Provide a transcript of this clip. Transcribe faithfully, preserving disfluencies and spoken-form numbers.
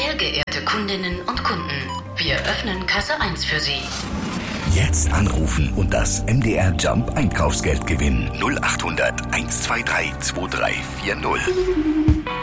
Sehr geehrte Kundinnen und Kunden, wir öffnen Kasse eins für Sie. Jetzt anrufen und das M D R Jump Einkaufsgeld gewinnen. null acht hundert, eins zwei drei, zwei drei vier null.